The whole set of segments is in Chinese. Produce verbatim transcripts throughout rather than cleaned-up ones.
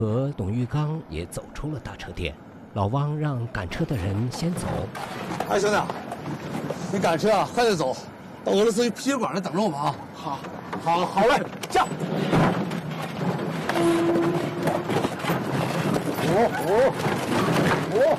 和董玉刚也走出了大车店。老汪让赶车的人先走。 哎，兄弟，你赶车啊，快点走，到俄罗斯啤酒馆来等着我们啊！ 好，好，好嘞，驾！哦哦哦！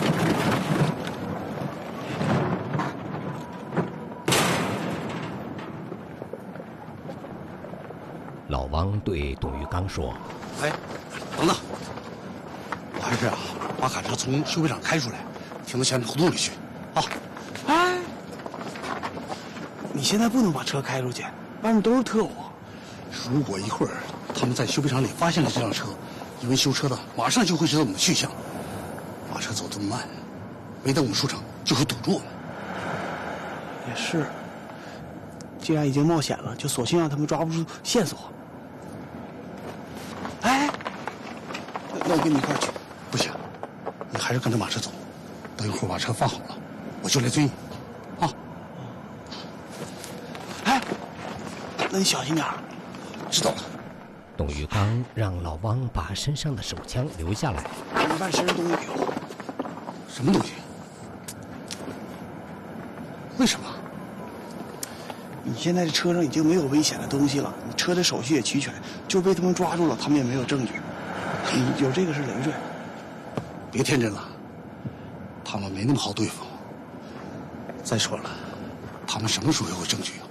老汪对董玉刚说：“ 哎，等等，我还是啊，把赶车从修配厂开出来，停到前面胡同里去。啊， 哎，你现在不能把车开出去，外面都是特务。 如果一会儿他们在修配厂里发现了这辆车，一问修车的马上就会知道我们的去向。马车走这么慢，没等我们出城，就会堵住我们。 也是，既然已经冒险了，就索性让他们抓不住线索。哎，那我跟你一块儿去。 不行，你还是跟着马车走。等一会儿把车放好了，我就来追你。啊！ 哎，那你小心点儿。 知道了。 董玉刚让老汪把身上的手枪留下来。 你办身上东西给我。 什么东西？为什么？ 你现在这车上已经没有危险的东西了，你车的手续也齐全，就被他们抓住了，他们也没有证据。你有这个是累赘。 别天真了，他们没那么好对付。再说了，他们什么时候有证据啊？